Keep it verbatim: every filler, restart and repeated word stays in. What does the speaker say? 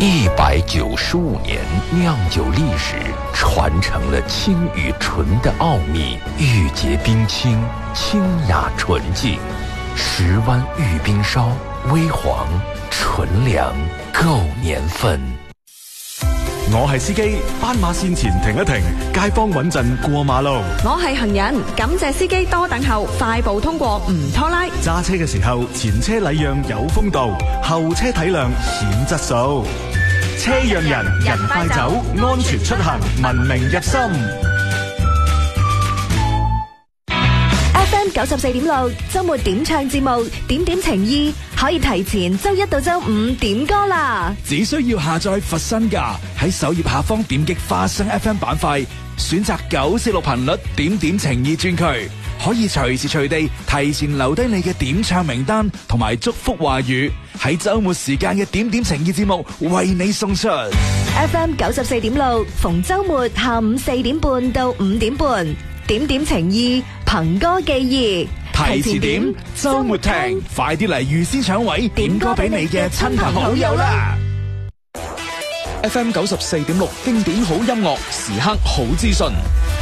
一百九十五年酿酒历史，传承了清与纯的奥秘，玉洁冰清，清雅纯净。十湾玉冰烧，微黄纯良，够年份。 我係司機，斑馬線前停一停，街坊穩陣過馬路。 我係行人，感謝司機多等候，快步通過唔拖拉。 揸車嘅時候，前車禮讓有風度，後車體諒顯質素。車讓人，人快走，安全出行，文明入心。 F M 九十四點六周末點唱節目，點點情意可以提前周一到周五點歌啦。 只需要下載佛身價，喺首頁下方點擊花生 F M 板塊，選擇九四六頻率點點情意專區，可以隨時隨地提前留低你嘅點唱名單同埋祝福話語，喺周末時間嘅點點情意節目為你送出。 F M 九十四點六逢周末下午四點半到五點半，點點情意，憑歌寄意， 提前點，周末聽，快啲嚟預先搶位，點歌俾你嘅親朋好友啦！ F M 九十四點六經典好音樂，時刻好資訊。